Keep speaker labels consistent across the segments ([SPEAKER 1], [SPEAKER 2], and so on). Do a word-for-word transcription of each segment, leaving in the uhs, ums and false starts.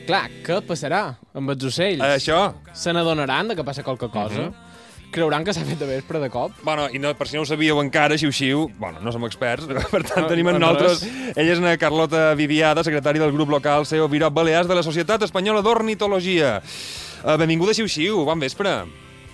[SPEAKER 1] Clar, què passarà amb els ocells?
[SPEAKER 2] Això.
[SPEAKER 1] Se n'adonaran de que passa qualque cosa? Uh -huh. Creuran que s'ha fet de vespre de cop?
[SPEAKER 2] Bueno, i no, per si no ho sabíeu encara, xiu-xiu, bueno, no som experts, per tant
[SPEAKER 1] No,
[SPEAKER 2] tenim amb
[SPEAKER 1] no,
[SPEAKER 2] nosaltres.
[SPEAKER 1] res.
[SPEAKER 2] Ella és una Carlota Vidiada, secretària del grup local C E O Virot Balears de la Societat Espanyola d'Ornitologia. Uh, benvinguda, xiu-xiu, bon vespre.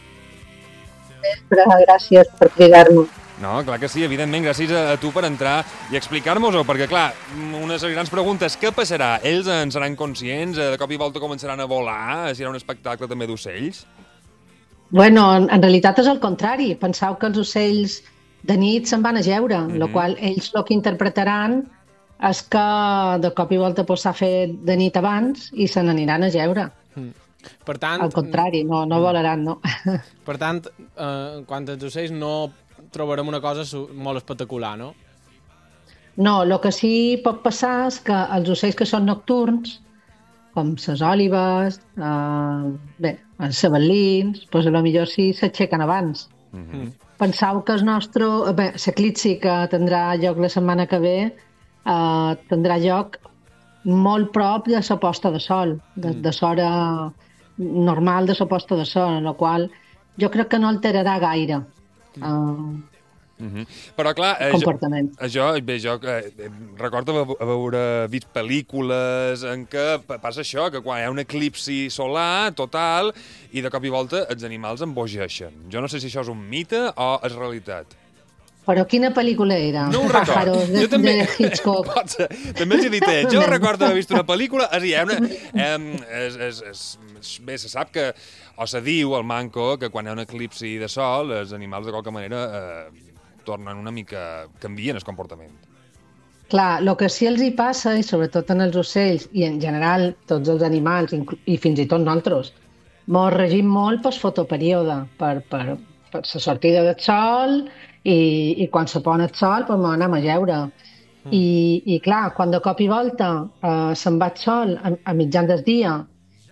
[SPEAKER 3] Vespre, gràcies per cridar-nos.
[SPEAKER 2] No, clar que sí, evidentment, gràcies a, a tu per entrar i explicar-nos-ho, perquè, clar, unes grans preguntes, què passarà? Ells en seran conscients? De cop i volta començaran a volar? Serà un espectacle també d'ocells?
[SPEAKER 3] Bueno, en, en realitat és el contrari. Penseu que els ocells de nit se'n van a jeure, mm -hmm. el qual ells el que interpretaran és que de cop i volta pues, s'ha fet de nit abans i se n'aniran a jeure.
[SPEAKER 1] Mm. Per tant...
[SPEAKER 3] Al contrari, no, no volaran, no.
[SPEAKER 1] Per tant, eh, quant als ocells no trobarem una cosa molt espectacular, no?
[SPEAKER 3] No, el que sí pot passar és que els ocells que són nocturns, com les òlibes, eh, bé, els sabel·lins, doncs potser sí s'aixequen abans. Mm-hmm. Penseu que el nostre... Bé, l'eclipsi que tindrà lloc la setmana que ve eh, tindrà lloc molt prop de la posta de sol, de, de l'hora normal de la posta de sol, en la qual jo crec que no alterarà gaire Uh,
[SPEAKER 2] uh-huh. Però clar,
[SPEAKER 3] eh, comportament.
[SPEAKER 2] Jo, jo, bé, jo eh, recordo haver vist pel·lícules en què passa això, que quan hi ha un eclipsi solar total i de cop i volta els animals embogeixen. Jo no sé si això és un mite o és realitat.
[SPEAKER 3] Però quina pel·lícula era?
[SPEAKER 2] No ho recordo.
[SPEAKER 3] De,
[SPEAKER 2] jo també,
[SPEAKER 3] de Hitchcock.
[SPEAKER 2] també els he dit, eh? Jo recordo haver vist una pel·lícula, és, hi ha una, eh, és, és, és, bé, se sap que, o se diu al manco, que quan hi ha un eclipsi de sol, els animals de qualque manera eh, tornen una mica, canvien el comportament.
[SPEAKER 3] Clar, el que sí els hi passa, i sobretot en els ocells, i en general tots els animals, i fins i tot nosaltres, mos regim molt pel fotoperíode, per, per, per la sortida del sol, i, i quan se pon el sol pues, anem a jeure. Mm. I, I clar, quan de cop i volta eh, se'n va el sol a, a mitjan del dia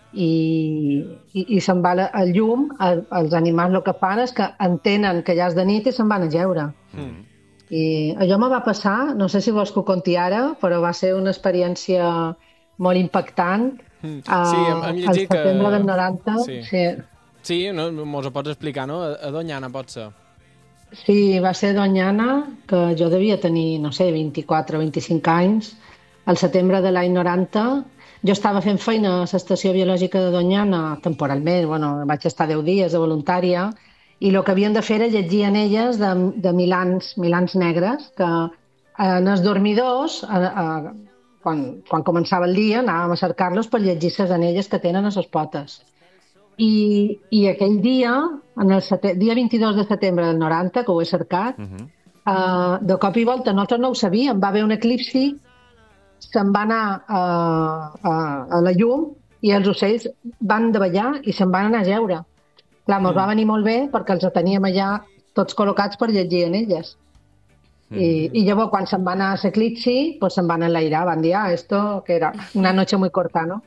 [SPEAKER 3] i, i, i se'n va el llum, el, els animals el que fan és que entenen que ja és de nit i se'n van a jeure. Mm. I allò me va passar, no sé si vols que ho conti ara, però va ser una experiència molt impactant. Mm.
[SPEAKER 1] Sí, em, em
[SPEAKER 3] al setembre del noranta.
[SPEAKER 1] Sí,
[SPEAKER 3] sí.
[SPEAKER 1] sí no, mos ho pots explicar, no? A, a Doñana pot ser.
[SPEAKER 3] Sí, va ser Doñana, que jo devia tenir, no sé, vint-i-quatre o vint-i-cinc anys, al setembre de l'any noranta. Jo estava fent feina a l'estació biològica de Doñana temporalment, bueno, vaig estar deu dies de voluntària, i el que havien de fer era llegir en elles de, de milans, milans negres, que en els dormidors, a, a, quan, quan començava el dia, anàvem a cercar-los per llegir les anelles que tenen a les potes. I, i aquell dia, en el sete, dia vint-i-dos de setembre del noranta, que ho he cercat, uh-huh. uh, de cop i volta, nosaltres no ho sabíem, va haver un eclipsi, se'n va anar uh, uh, a la llum i els ocells van davallar i se'n van anar a jeure. Clar, mos uh-huh. va venir molt bé perquè els teníem allà tots col·locats per llegir en elles. Uh-huh. I, I llavors, quan se'n va anar a l'eclipsi, pues se'n van enlairar, van dir, ah, esto, que era una noche muy corta, no?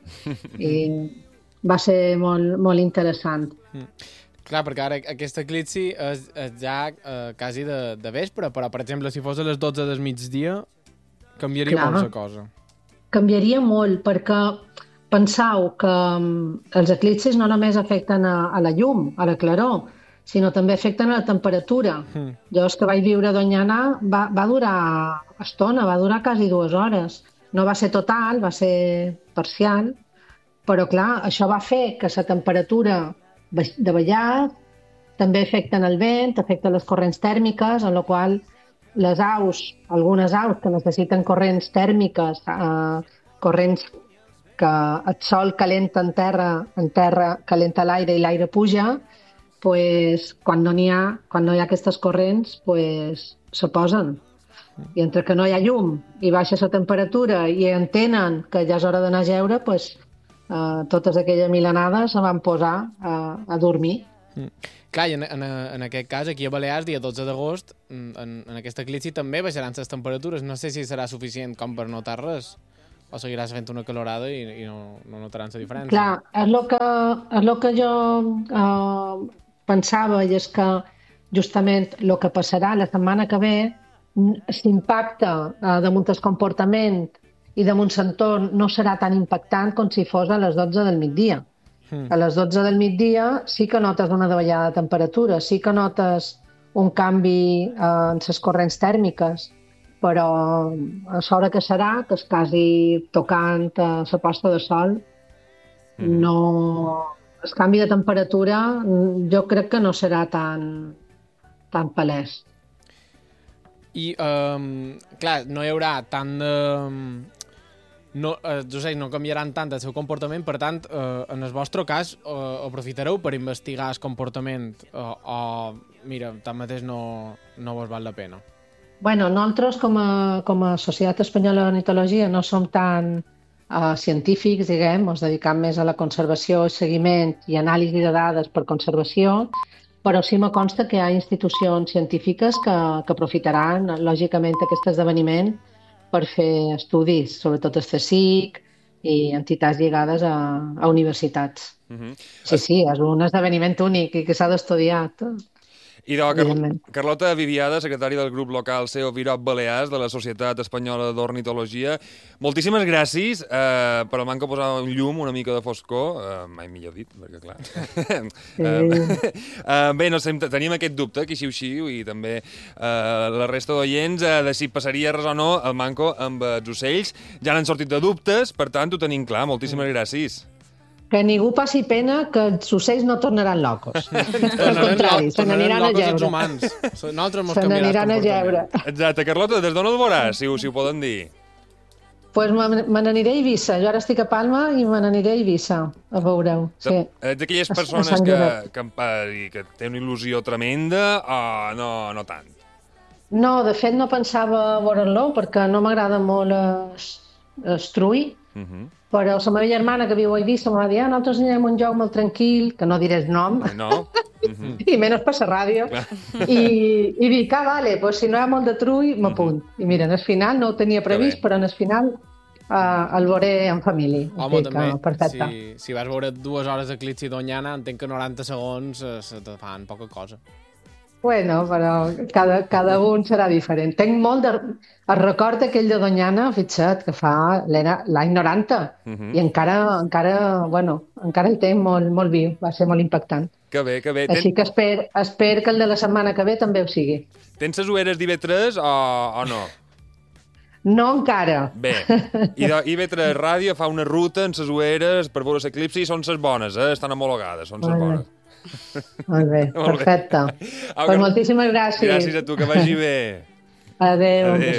[SPEAKER 3] I va ser molt, molt interessant.
[SPEAKER 1] Mm. Clar, perquè ara aquest eclipsi és, és ja eh, quasi de, de vespre, però, per exemple, si fos a les dotze del migdia, canviaria Clar. molt la cosa.
[SPEAKER 3] Canviaria molt, perquè penseu que um, els eclipsis no només afecten a, a la llum, a la claror, sinó també afecten a la temperatura. Mm. Jo, és que vaig viure a Doñana, va, va durar estona, va durar quasi dues hores. No va ser total, va ser parcial, però, clar, això va fer que la temperatura davallar, també afecten el vent, afecten les corrents tèrmiques, en la qual les aus, algunes aus que necessiten corrents tèrmiques, eh, corrents que el sol calenta en terra, en terra calenta l'aire i l'aire puja, pues, quan no n'hi ha, quan no hi ha aquestes corrents, pues, se posen. I entre que no hi ha llum i baixa la temperatura i entenen que ja és hora d'anar a jeure, pues, Uh, totes aquelles milanades se van posar uh, a dormir.
[SPEAKER 1] Mm. Clar, i en, en, en aquest cas, aquí a Balears, dia dotze d'agost, en, en aquest eclipsi també baixaran les temperatures. No sé si serà suficient com per notar res, o seguiràs fent una calorada i, i no, no notaran la diferència.
[SPEAKER 3] Clar, és el que, és lo que jo uh, pensava, i és que justament el que passarà la setmana que ve s'impacta uh, damunt el comportament i de Montsantó no serà tan impactant com si fos a les dotze del migdia. Mm. A les dotze del migdia sí que notes una davallada de temperatura, sí que notes un canvi eh, en les corrents tèrmiques, però a l'hora que serà, que és quasi tocant a la posta de sol, mm. no... el canvi de temperatura jo crec que no serà tan, tan palès.
[SPEAKER 1] I, um, clar, no hi haurà tant de... No, eh, jo sé, no canviaran tant el seu comportament, per tant, eh, en el vostre cas, eh, aprofitareu per investigar el comportament eh, o, mira, tanmateix no, no vos val la pena?
[SPEAKER 3] Bueno, nosaltres com a, com a Societat Espanyola d'Ornitologia no som tan uh, científics, diguem, ens dedicam més a la conservació, seguiment i anàlisi de dades per conservació, però sí me consta que hi ha institucions científiques que, que aprofitaran, lògicament, aquest esdeveniment per fer estudis, sobretot el C S I C i entitats lligades a, a universitats. Uh-huh. Sí, sí, és un esdeveniment únic i que s'ha d'estudiar.
[SPEAKER 2] I de Car Carlota Viviada, secretària del grup local C E O Virop Balears de la Societat Espanyola d'Ornitologia. Moltíssimes gràcies eh, per al manco posar un llum, una mica de foscor, eh, mai millor dit, perquè clar... Sí. eh, bé, no sé, teníem aquest dubte, que xiu-xiu, i també eh, la resta d'oients, eh, de si passaria res o no el manco amb els ocells. Ja n'han sortit de dubtes, per tant, ho tenim clar. Moltíssimes gràcies.
[SPEAKER 3] Que ningú passi pena, que els ocells no tornaran locos. Al contrari, se n'aniran a jeure. Se n'aniran a jeure.
[SPEAKER 2] Exacte. Carlota, des d'on el veuràs, si ho, si ho poden dir?
[SPEAKER 3] Pues me n'aniré a Eivissa. Jo ara estic a Palma i me n'aniré a Eivissa, a veure-ho. Sí.
[SPEAKER 2] Ets d'aquelles persones que, que, que té una il·lusió tremenda o no, no tant?
[SPEAKER 3] No, de fet no pensava veure-lo perquè no m'agrada molt el trui. Uh-huh. Però la meva germana que viu a Eivissa m'ha dit, ah, nosaltres anirem a un lloc molt tranquil, que no diré el nom,
[SPEAKER 2] no. Uh-huh.
[SPEAKER 3] I menys per la ràdio, i, i dic, ah, vale, pues si no hi ha molt de trull, m'apunt. Uh-huh. I mira, en el final no ho tenia previst, però en el final uh, el veuré en família.
[SPEAKER 1] Home, dic, també, uh, perfecte. Si, si vas veure dues hores d'eclipsi d'Onyana, entenc que noranta segons uh, se te fan poca cosa.
[SPEAKER 3] Bueno, però cada, cada un serà diferent. Tenc molt de... El record aquell de Doñana, fixa't, que fa l'any noranta, uh-huh. i encara, encara, bueno, encara el tenc molt, molt viu, va ser molt impactant.
[SPEAKER 2] Que bé, que bé.
[SPEAKER 3] Així Ten... que esper, esper que el de la setmana que ve també ho sigui.
[SPEAKER 2] Tens les ueres d'I V tres o, o no?
[SPEAKER 3] No encara.
[SPEAKER 2] Bé, i I V tres Ràdio fa una ruta en les ueres per veure l'eclipsi i són les bones, eh? Estan homologades, són les bones.
[SPEAKER 3] Molt bé, perfecte. Pues moltíssimes gràcies.
[SPEAKER 2] Gràcies a tu, que vagi bé.
[SPEAKER 3] Adéu. Adéu.